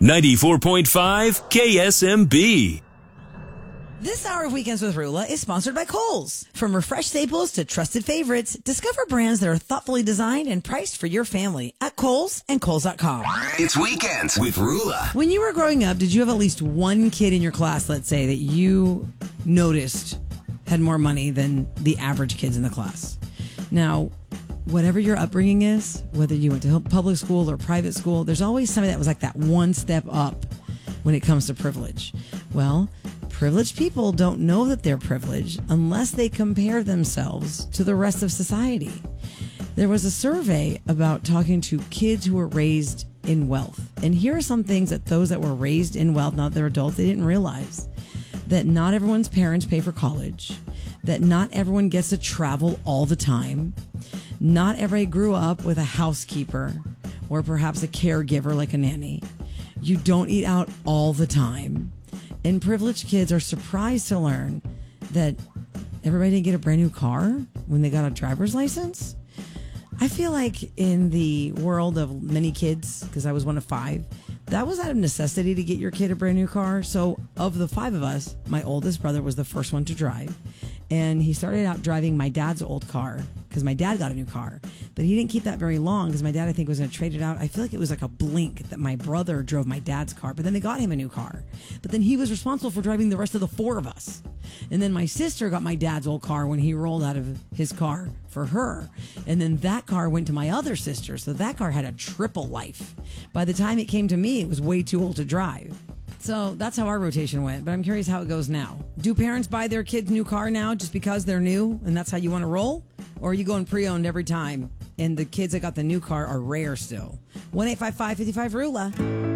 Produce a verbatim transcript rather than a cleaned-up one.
ninety-four point five K S M B. This hour of Weekends with Rula is sponsored by Kohl's. From refreshed staples to trusted favorites, discover brands that are thoughtfully designed and priced for your family at Kohl's and Kohl's dot com. It's Weekends with Rula. When you were growing up, did you have at least one kid in your class, let's say, that you noticed had more money than the average kids in the class? Now, whatever your upbringing is, whether you went to public school or private school, there's always somebody that was like that one step up when it comes to privilege. Well, privileged people don't know that they're privileged unless they compare themselves to the rest of society. There was a survey about talking to kids who were raised in wealth. And here are some things that those that were raised in wealth, now that they're adults, they didn't realize. That not everyone's parents pay for college. That not everyone gets to travel all the time. Not everybody grew up with a housekeeper or perhaps a caregiver like a nanny. You don't eat out all the time. And privileged kids are surprised to learn that everybody didn't get a brand new car when they got a driver's license. I feel like in the world of many kids, because I was one of five, that was out of necessity to get your kid a brand new car. So of the five of us, my oldest brother was the first one to drive. And he started out driving my dad's old car because my dad got a new car. But he didn't keep that very long because my dad, I think, was going to trade it out. I feel like it was like a blink that my brother drove my dad's car. But then they got him a new car. But then he was responsible for driving the rest of the four of us. And then my sister got my dad's old car when he rolled out of his car for her. And then that car went to my other sister. So that car had a triple life. By the time it came to me, it was way too old to drive. So that's how our rotation went, but I'm curious how it goes now. Do parents buy their kids new car now just because they're new and that's how you want to roll? Or are you going pre-owned every time and the kids that got the new car are rare still? one eight five five, five five, R U L A.